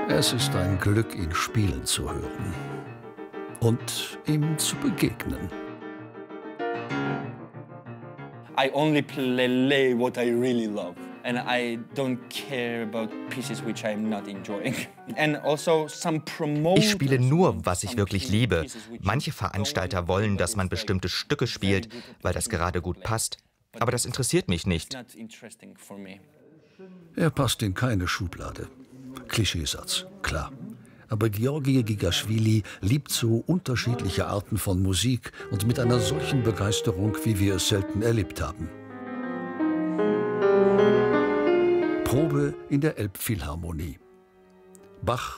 Es ist ein Glück, ihn spielen zu hören und ihm zu begegnen. I only play what I really love, and I don't care about pieces which I'm not enjoying. And also some promoters. Ich spiele nur, was ich wirklich liebe. Manche Veranstalter wollen, dass man bestimmte Stücke spielt, weil das gerade gut passt. Aber das interessiert mich nicht. Er passt in keine Schublade. Klischeesatz, klar. Aber Georgi Gigaschwili liebt so unterschiedliche Arten von Musik und mit einer solchen Begeisterung, wie wir es selten erlebt haben. Probe in der Elbphilharmonie. Bach